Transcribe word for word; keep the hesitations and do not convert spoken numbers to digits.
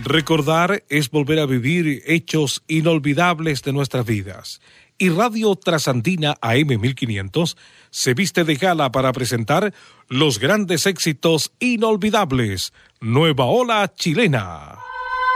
Recordar es volver a vivir hechos inolvidables de nuestras vidas. Y Radio Trasandina A M mil quinientos se viste de gala para presentar los grandes éxitos inolvidables. Nueva Ola Chilena.